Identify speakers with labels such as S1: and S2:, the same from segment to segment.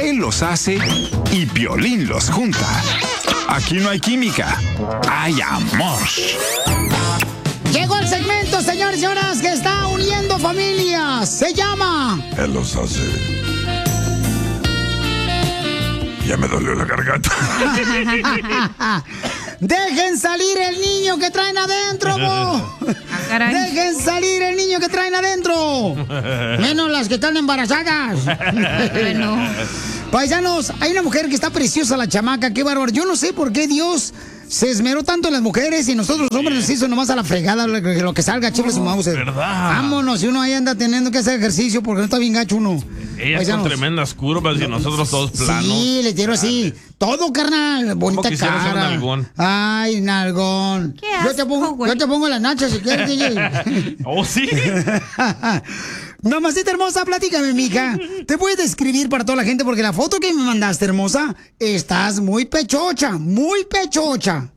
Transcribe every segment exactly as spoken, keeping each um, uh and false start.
S1: Él los hace y Piolín los junta. Aquí no hay química, hay amor.
S2: Llegó el segmento, señores y señoras, que está uniendo familias. Se llama...
S3: Él los hace. Ya me dolió la garganta.
S2: Dejen salir el niño que traen adentro, bo. Dejen salir el niño que traen adentro. Menos las que están embarazadas. Bueno. Paisanos, hay una mujer que está preciosa, la chamaca, qué bárbaro. Yo no sé por qué Dios se esmeró tanto en las mujeres y nosotros los hombres nos hizo nomás a la fregada lo que, lo que salga, chifle su mouse.
S4: ¿Verdad?
S2: Vámonos, si uno ahí anda teniendo que hacer ejercicio porque no está bien gacho uno.
S4: Ellas con tremendas curvas y nosotros todos planos.
S2: Sí, le tiro así. Todo, carnal. Bonita cara.
S4: Ser nalgón?
S2: Ay, nalgón.
S5: ¿Qué asco,
S2: yo, te pongo, yo te pongo las nachas si quieres, D J.
S4: ¿Oh, sí?
S2: Mamacita hermosa, platícame, mija. ¿Te puedes describir para toda la gente? Porque la foto que me mandaste, hermosa, estás muy pechocha, muy pechocha.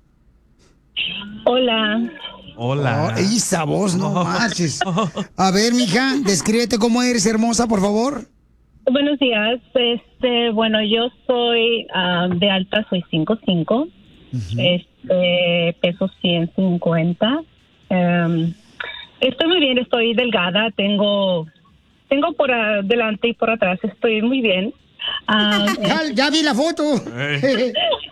S6: Hola.
S4: Hola.
S2: Oh, esa voz, no marches. A ver, mija, descríbete cómo eres, hermosa, por favor.
S6: Buenos días. Este, bueno, yo soy uh, de alta, soy cinco cinco. Uh-huh. Este, peso ciento cincuenta. Um, estoy muy bien, estoy delgada, tengo tengo por adelante y por atrás, estoy muy bien. Uh,
S2: ya, ya vi la foto.
S6: eh,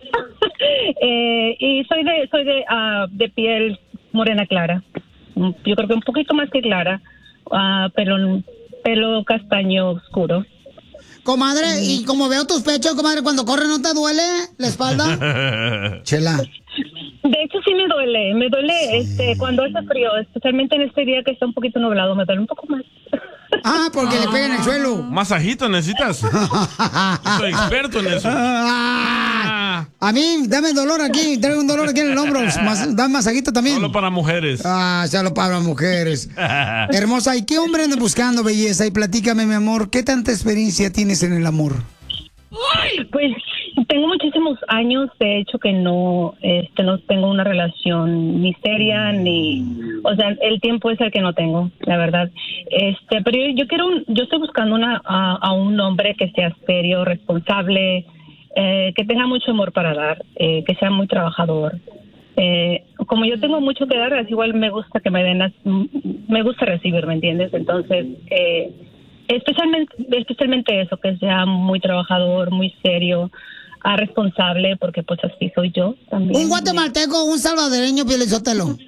S6: y soy de soy de uh, de piel morena clara. Yo creo que un poquito más que clara, uh, pero pelo castaño oscuro.
S2: Comadre, y como veo tus pechos, comadre, cuando corre no te duele la espalda. Chela.
S6: De hecho sí me duele, me duele sí. este cuando hace frío, especialmente en este día que está un poquito nublado, me duele un poco más.
S2: Ah, porque ah, le pega en el suelo.
S4: ¿Masajito necesitas? Soy experto en eso.
S2: Ah, a mí, dame dolor aquí, traigo un dolor aquí en el hombro. Mas, dame masajito también.
S4: Solo para mujeres.
S2: Ah, solo para mujeres. Hermosa, ¿y qué hombre andas buscando, belleza? Y platícame, mi amor, ¿qué tanta experiencia tienes en el amor?
S6: Pues tengo muchísimos años, de hecho, que no, este, no tengo una relación ni seria, ni, o sea, el tiempo es el que no tengo, la verdad. Este, pero yo, yo quiero, un, yo estoy buscando una, a, a un hombre que sea serio, responsable, eh, que tenga mucho amor para dar, eh, que sea muy trabajador. Eh, como yo tengo mucho que dar, así igual me gusta que me den, las, me gusta recibir, ¿me entiendes? Entonces, eh, especialmente, especialmente eso, que sea muy trabajador, muy serio, ah, responsable, porque pues así soy yo también.
S2: Un guatemalteco, un salvadoreño, Pielizotelo.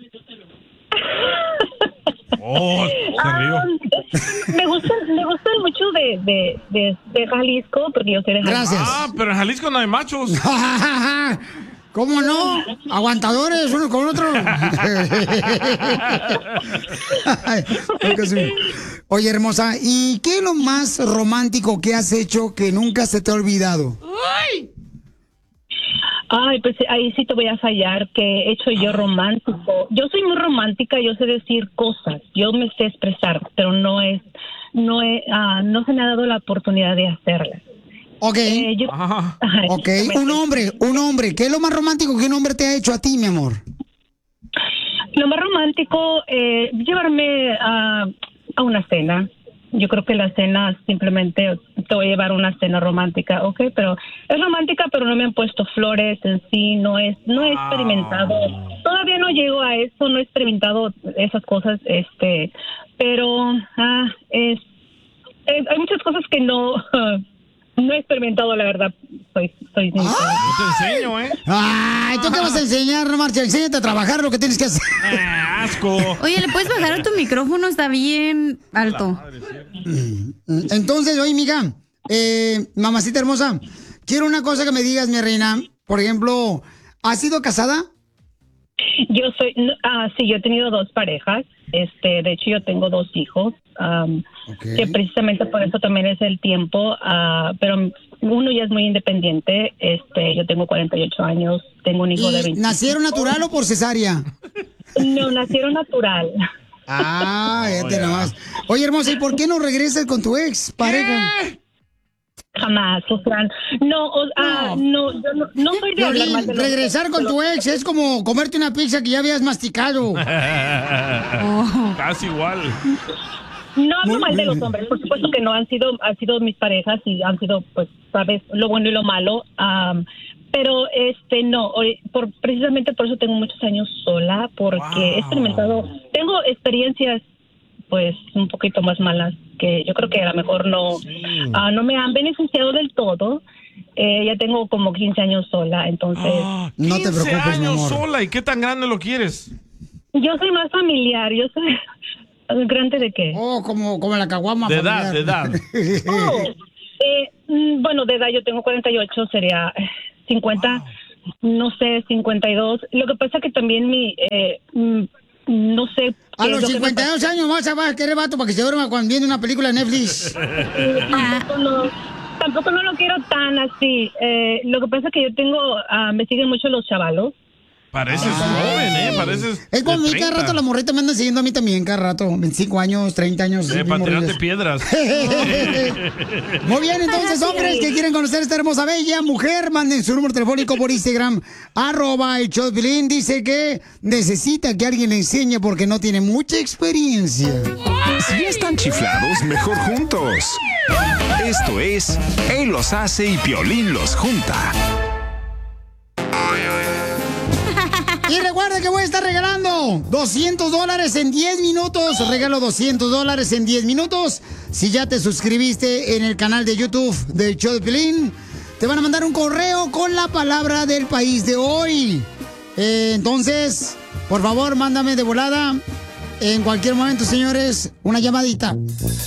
S4: Oh, se rió.
S6: Um, me gustan, me gustan mucho de, de, de, de Jalisco, porque yo soy de Jalisco.
S2: Gracias.
S4: Ah, pero en Jalisco no hay machos.
S2: ¿Cómo no? Aguantadores uno con otro. Oye, hermosa, ¿y qué es lo más romántico que has hecho que nunca se te ha olvidado?
S6: ¡Ay! Ay, pues ahí sí te voy a fallar, que he hecho yo romántico. Yo soy muy romántica, yo sé decir cosas, yo me sé expresar, pero no es, no es, uh, no se me ha dado la oportunidad de hacerlas.
S2: Ok,
S6: eh, yo, ay,
S2: ok, un hombre, un hombre, ¿qué es lo más romántico que un hombre te ha hecho a ti, mi amor?
S6: Lo más romántico, eh, llevarme a, a una cena. Yo creo que la cena simplemente te voy a llevar a una cena romántica, ok, pero es romántica, pero no me han puesto flores en sí, no es, no he experimentado, todavía no llego a eso, no he experimentado esas cosas, este, pero ah, es, es, hay muchas cosas que no, uh, no he experimentado, la verdad, soy, soy sincera.
S4: Yo te enseño, ¿eh?
S2: Ay, ¿tú qué vas a enseñar, Marcia? Enséñate a trabajar lo que tienes que hacer.
S4: Ah, asco.
S5: Oye, ¿le puedes bajar a tu micrófono? Está bien alto.
S2: Entonces, oye, mija, eh, mamacita hermosa, quiero una cosa que me digas, mi reina. Por ejemplo, ¿has sido casada?
S6: Yo soy, ah, sí, yo he tenido dos parejas. Este, de hecho, yo tengo dos hijos. Um, okay. Que precisamente por eso también es el tiempo. Uh, pero uno ya es muy independiente. Este, yo tengo cuarenta y ocho años. Tengo un hijo de veinte.
S2: ¿Nacieron natural o por cesárea?
S6: No, nacieron natural.
S2: Ah, fíjate nomás. Oye, hermosa, ¿y por qué no regresas con tu ex pareja?
S6: Jamás, Fran. No, uh, no, no, yo no, no soy de hablar mal de los
S2: regresar ex, con tu ex es como comerte una pizza que ya habías masticado.
S4: Oh. Casi igual.
S6: No hablo mal de los hombres, por supuesto que no, han sido han sido mis parejas y han sido, pues, sabes, lo bueno y lo malo, um, pero este no, por, precisamente por eso tengo muchos años sola, porque wow. he experimentado, tengo experiencias pues un poquito más malas que yo creo que a lo mejor no, sí. uh, no me han beneficiado del todo. Eh, ya tengo como quince años sola, entonces...
S4: Ah, no te preocupes, años mi amor. Sola, ¿y qué tan grande lo quieres?
S6: Yo soy más familiar, yo soy... ¿Grande de qué?
S2: Oh, como, como la caguama
S4: de
S2: familiar.
S4: edad, de edad.
S6: Oh, eh, bueno, de edad yo tengo cuarenta y ocho, sería cincuenta, wow. no sé, cincuenta y dos. Lo que pasa que también mi... Eh, no sé...
S2: A los cincuenta y dos años más vas a querer vato para que se duerma cuando viene una película de Netflix.
S6: tampoco, no, tampoco no lo quiero tan así. Eh, lo que pasa es que yo tengo... Uh, me siguen mucho los chavalos.
S4: Pareces ah, joven, ¿eh? Pareces
S2: es como a mí cada rato la morrita me anda siguiendo a mí también cada rato. veinticinco años, treinta años.
S4: Eh, para tirarte piedras.
S2: Muy bien, entonces, hombres que quieren conocer a esta hermosa bella mujer, manden su número telefónico por Instagram, arroba el show de Piolín. Dice que necesita que alguien le enseñe porque no tiene mucha experiencia.
S1: Si ya están chiflados, mejor juntos. Esto es Él los hace y Piolín los junta.
S2: Y recuerda que voy a estar regalando doscientos dólares en diez minutos. Regalo doscientos dólares en diez minutos. Si ya te suscribiste en el canal de YouTube del Show de Piolín, te van a mandar un correo con la palabra del país de hoy. Eh, entonces, por favor, mándame de volada. En cualquier momento, señores, una llamadita.